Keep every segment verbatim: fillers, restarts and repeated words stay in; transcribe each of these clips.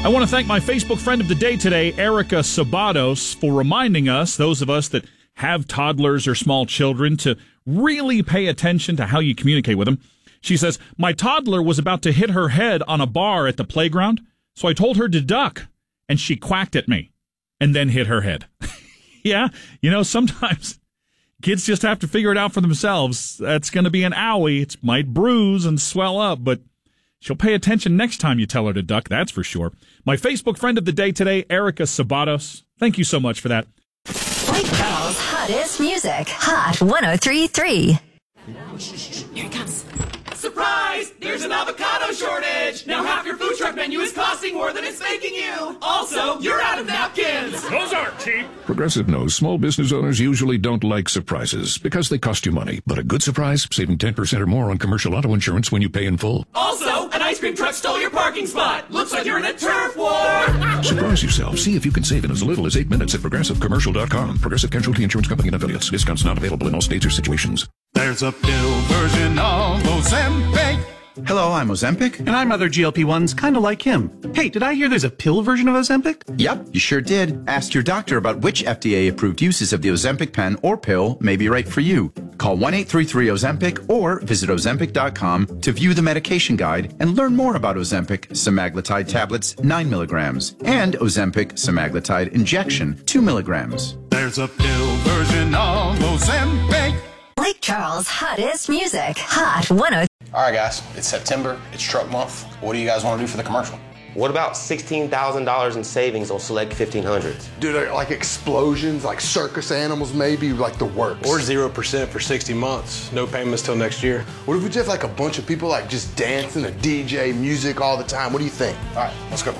I want to thank my Facebook friend of the day today, Erica Sabados, for reminding us, those of us that have toddlers or small children, to really pay attention to how you communicate with them. She says, my toddler was about to hit her head on a bar at the playground, so I told her to duck, and she quacked at me and then hit her head. Yeah, you know, sometimes kids just have to figure it out for themselves. That's going to be an owie. It might bruise and swell up, but she'll pay attention next time you tell her to duck, that's for sure. My Facebook friend of the day today, Erica Sabados. Thank you so much for that. Lake Charles' hottest music. Hot one oh three point three. Here it comes. Surprise! There's an avocado shortage! Now half your food truck menu is costing more than it's making you! Also, you're out of napkins! Those aren't cheap! Progressive knows small business owners usually don't like surprises because they cost you money. But a good surprise, saving ten percent or more on commercial auto insurance when you pay in full. Also, an ice cream truck stole your parking spot! Looks like you're in a turf war! Surprise yourself. See if you can save in as little as eight minutes at progressive commercial dot com. Progressive Casualty Insurance Company and affiliates. Discounts not available in all states or situations. There's a pill version of Ozempic. Hello, I'm Ozempic. And I'm other G L P ones, kind of like him. Hey, did I hear there's a pill version of Ozempic? Yep, you sure did. Ask your doctor about which F D A-approved uses of the Ozempic pen or pill may be right for you. Call one eight three three Ozempic or visit Ozempic dot com to view the medication guide and learn more about Ozempic semaglutide tablets, nine milligrams, and Ozempic semaglutide injection, two milligrams. There's a pill version of Ozempic. Lake Charles' hottest music. Hot one oh three. All right, guys, it's September, it's truck month. What do you guys want to do for the commercial? What about sixteen thousand dollars in savings on select fifteen hundreds? Dude, like explosions, like circus animals, maybe like the works. Or zero percent for sixty months. No payments till next year. What if we just have like a bunch of people like just dancing, a D J, music all the time? What do you think? All right, let's go.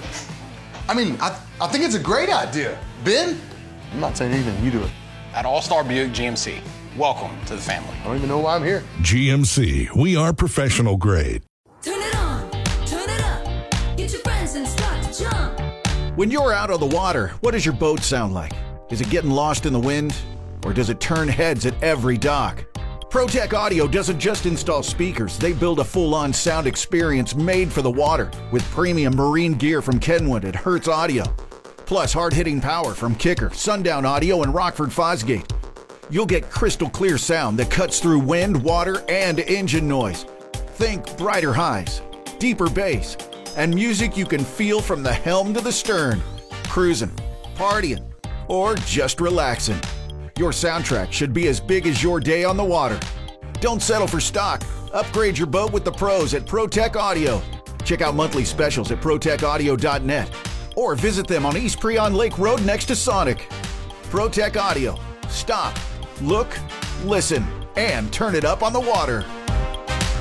I mean, I, I think it's a great idea. Ben? I'm not saying anything, you do it. At All-Star Buick G M C, welcome to the family. I don't even know why I'm here. G M C, we are professional grade. Turn it on, turn it up, get your friends and start to jump. When you're out on the water, what does your boat sound like? Is it getting lost in the wind? Or does it turn heads at every dock? ProTech Audio doesn't just install speakers, they build a full-on sound experience made for the water with premium marine gear from Kenwood and Hertz Audio. Plus hard-hitting power from Kicker, Sundown Audio, and Rockford Fosgate. You'll get crystal clear sound that cuts through wind, water, and engine noise. Think brighter highs, deeper bass, and music you can feel from the helm to the stern. Cruising, partying, or just relaxing. Your soundtrack should be as big as your day on the water. Don't settle for stock. Upgrade your boat with the pros at ProTech Audio. Check out monthly specials at pro tech audio dot net or visit them on East Prion Lake Road next to Sonic. ProTech Audio. Stop, look, listen, and turn it up on the water.